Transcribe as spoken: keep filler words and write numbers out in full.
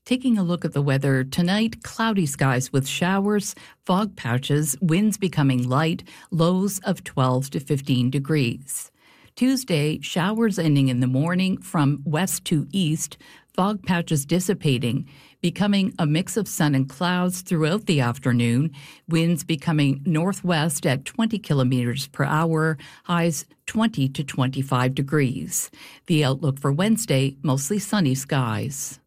Taking a look at the weather tonight, cloudy skies with showers, fog patches, winds becoming light, lows of twelve to fifteen degrees. Tuesday, showers ending in the morning from west to east, fog patches dissipating, becoming a mix of sun and clouds throughout the afternoon, winds becoming northwest at twenty kilometers per hour, highs twenty to twenty-five degrees. The outlook for Wednesday, mostly sunny skies.